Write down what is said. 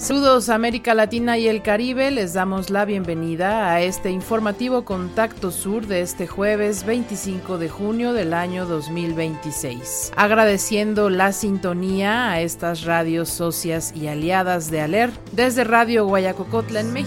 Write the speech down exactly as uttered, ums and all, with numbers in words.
Saludos a América Latina y el Caribe, les damos la bienvenida a este informativo Contacto Sur de este jueves veinticinco de junio del año dos mil veintiséis. Agradeciendo la sintonía a estas radios socias y aliadas de ALER, desde Radio Guayacocotla en México.